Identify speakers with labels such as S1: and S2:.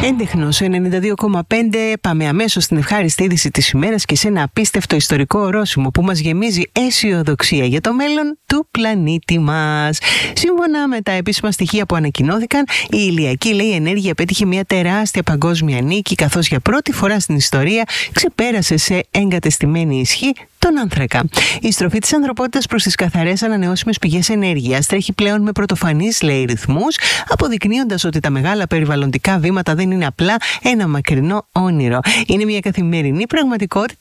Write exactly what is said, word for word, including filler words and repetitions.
S1: Έντεχνος ενενήντα δύο κόμμα πέντε. Πάμε αμέσως στην ευχάριστη είδηση της ημέρας και σε ένα απίστευτο ιστορικό ορόσημο που μας γεμίζει αισιοδοξία για το μέλλον του πλανήτη μας. Σύμφωνα με τα επίσημα στοιχεία που ανακοινώθηκαν, η ηλιακή, λέει, ενέργεια πέτυχε μια τεράστια παγκόσμια νίκη, καθώς για πρώτη φορά στην ιστορία ξεπέρασε σε εγκατεστημένη ισχύ τον άνθρακα. Η στροφή της ανθρωπότητας προς τις καθαρές ανανεώσιμες πηγές ενέργειας τρέχει πλέον με πρωτοφανείς, λέει, ρυθμούς, αποδεικνύοντας ότι τα μεγάλα περιβαλλοντικά βήματα δεν είναι απλά ένα μακρινό όνειρο. Είναι μια καθημερινή πραγματικότητα